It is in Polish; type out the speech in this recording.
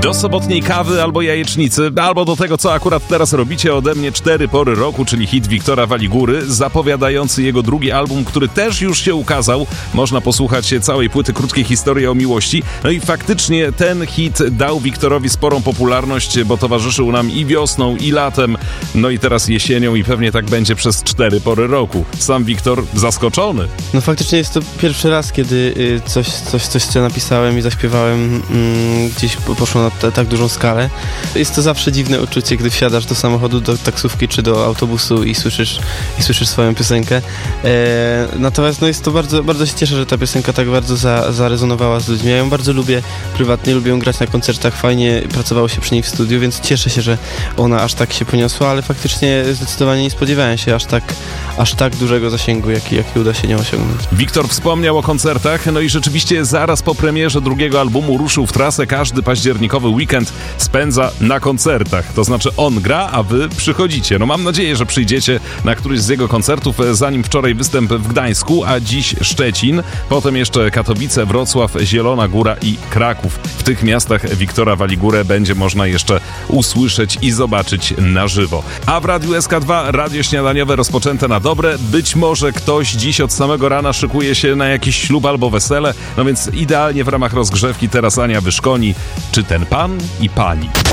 Do sobotniej kawy albo jajecznicy, albo do tego, co akurat teraz robicie, ode mnie 4 pory roku, czyli hit Wiktora Waligury, zapowiadający jego drugi album, który też już się ukazał. Można posłuchać całej płyty Krótkiej historii o miłości. No i faktycznie ten hit dał Wiktorowi sporą popularność, bo towarzyszył nam i wiosną, i latem, no i teraz jesienią i pewnie tak będzie przez 4 pory roku. Sam Wiktor zaskoczony. No faktycznie jest to pierwszy raz, kiedy coś co napisałem i zaśpiewałem gdzieś poszło na tak dużą skalę. Jest to zawsze dziwne uczucie, gdy wsiadasz do samochodu, do taksówki czy do autobusu i słyszysz swoją piosenkę. Natomiast no jest to bardzo, bardzo się cieszę, że ta piosenka tak bardzo zarezonowała z ludźmi. Ja ją bardzo lubię prywatnie, lubię ją grać na koncertach, fajnie pracowało się przy niej w studiu, więc cieszę się, że ona aż tak się poniosła, ale faktycznie zdecydowanie nie spodziewałem się aż tak dużego zasięgu, jaki uda się nią osiągnąć. Wiktor wspomniał o koncertach, no i rzeczywiście zaraz po premierze drugiego albumu ruszył w trasę. Każdy październikowy weekend spędza na koncertach. To znaczy on gra, a wy przychodzicie. No mam nadzieję, że przyjdziecie na któryś z jego koncertów, zanim wczoraj występ w Gdańsku, a dziś Szczecin, potem jeszcze Katowice, Wrocław, Zielona Góra i Kraków. W tych miastach Wiktora Waligurę będzie można jeszcze usłyszeć i zobaczyć na żywo. A w Radiu SK2 radio śniadaniowe rozpoczęte na dobre. Być może ktoś dziś od samego rana szykuje się na jakiś ślub albo wesele, no więc idealnie w ramach rozgrzewki teraz Ania Wyszkoni. Czy ten pan i pani?